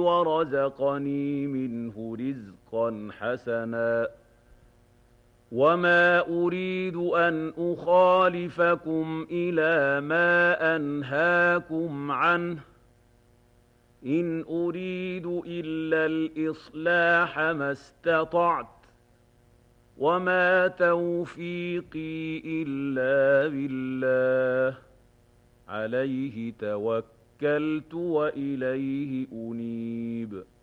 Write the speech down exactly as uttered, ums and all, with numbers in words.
وَرَزَقَنِي مِنْهُ رِزْقًا حَسَنًا وَمَا أُرِيدُ أَنْ أُخَالِفَكُمْ إِلَىٰ مَا أَنْهَاكُمْ عَنْهُ ۚ إِنْ أُرِيدُ إِلَّا الْإِصْلَاحَ مَا اسْتَطَعْتُ ۚ وَمَا تَوْفِيقِي إِلَّا بِاللَّهِ ۚ عَلَيْهِ تَوَكَّلْتُ وَإِلَيْهِ أُنِيبُ